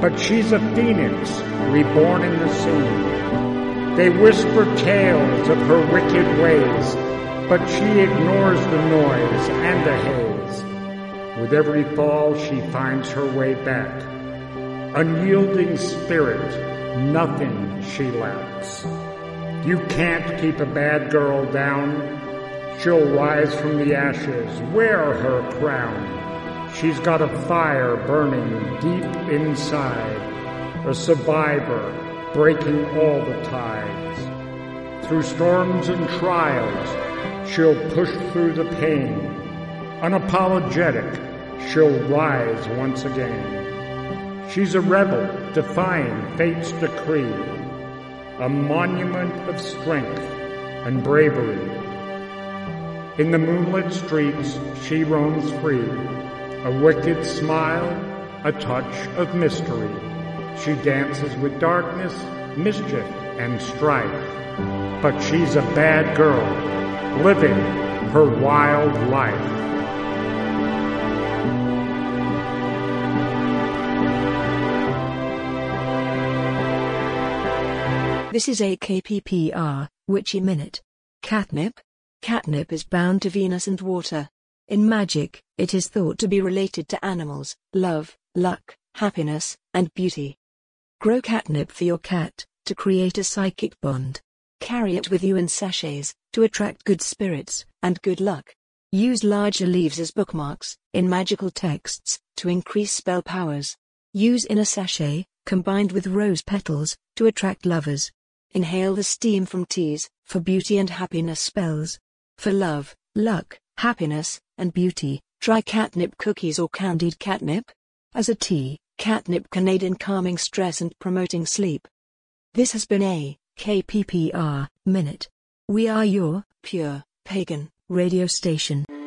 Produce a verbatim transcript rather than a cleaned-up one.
but she's a phoenix reborn in the sea. They whisper tales of her wicked ways, but she ignores the noise and the haze. With every fall she finds her way back. Unyielding spirit, nothing she lacks. You can't keep a bad girl down. She'll rise from the ashes, wear her crown. She's got a fire burning deep inside, a survivor breaking all the tides. Through storms and trials, she'll push through the pain. Unapologetic, she'll rise once again. She's a rebel defying fate's decree, a monument of strength and bravery. In the moonlit streets, she roams free, a wicked smile, a touch of mystery. She dances with darkness, mischief, and strife. But she's a bad girl, living her wild life. This is a K P P R, Witchy Minute. Catnip. Catnip is bound to Venus and water. In magic, it is thought to be related to animals, love, luck, happiness, and beauty. Grow catnip for your cat, to create a psychic bond. Carry it with you in sachets, to attract good spirits, and good luck. Use larger leaves as bookmarks, in magical texts, to increase spell powers. Use in a sachet, combined with rose petals, to attract lovers. Inhale the steam from teas, for beauty and happiness spells. For love, luck, happiness, and beauty, try catnip cookies or candied catnip. As a tea, catnip can aid in calming stress and promoting sleep. This has been a K P P R Minute. We are your pure pagan radio station.